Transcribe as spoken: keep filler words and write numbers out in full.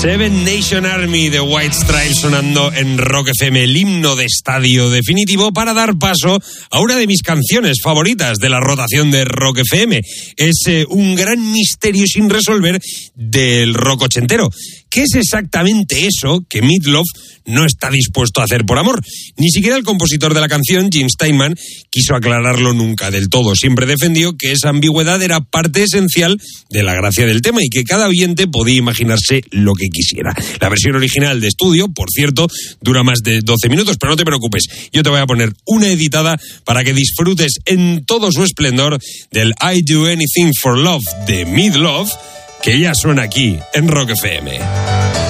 Seven Nation Army de White Stripes sonando en Rock F M, el himno de estadio definitivo para dar paso a una de mis canciones favoritas de la rotación de Rock F M. Es eh, un gran misterio sin resolver del rock ochentero. ¿Qué es exactamente eso que Meat Loaf no está dispuesto a hacer por amor? Ni siquiera el compositor de la canción, Jim Steinman, quiso aclararlo nunca del todo. Siempre defendió que esa ambigüedad era parte esencial de la gracia del tema y que cada oyente podía imaginarse lo que quisiera. La versión original de estudio, por cierto, dura más de doce minutos, pero no te preocupes, yo te voy a poner una editada para que disfrutes en todo su esplendor del I Do Anything for Love de Meat Loaf, que ya suena aquí en Rock F M.